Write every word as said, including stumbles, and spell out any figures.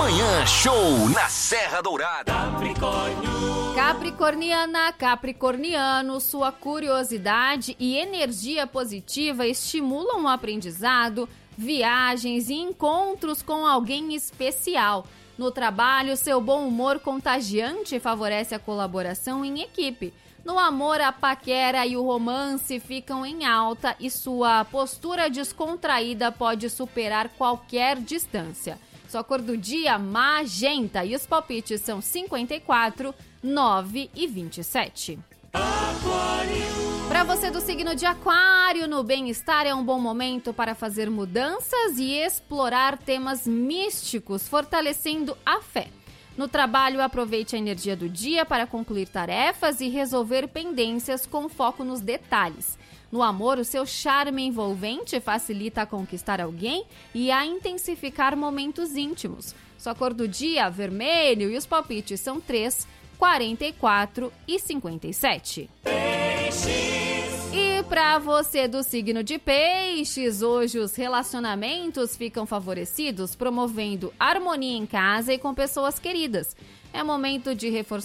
Manhã Show na Serra Dourada. Capricórnio. Capricorniana, capricorniano, sua curiosidade e energia positiva estimulam o aprendizado, viagens e encontros com alguém especial. No trabalho, seu bom humor contagiante favorece a colaboração em equipe. No amor, a paquera e o romance ficam em alta e sua postura descontraída pode superar qualquer distância. Sua cor do dia, magenta, e os palpites são cinquenta e quatro, nove e vinte e sete. Para você do signo de Aquário, no bem-estar é um bom momento para fazer mudanças e explorar temas místicos, fortalecendo a fé. No trabalho, aproveite a energia do dia para concluir tarefas e resolver pendências com foco nos detalhes. No amor, o seu charme envolvente facilita a conquistar alguém e a intensificar momentos íntimos. Sua cor do dia, vermelho, e os palpites são três, quarenta e quatro e cinquenta e sete. E para você do signo de Peixes, hoje os relacionamentos ficam favorecidos, promovendo harmonia em casa e com pessoas queridas. É momento de reforçar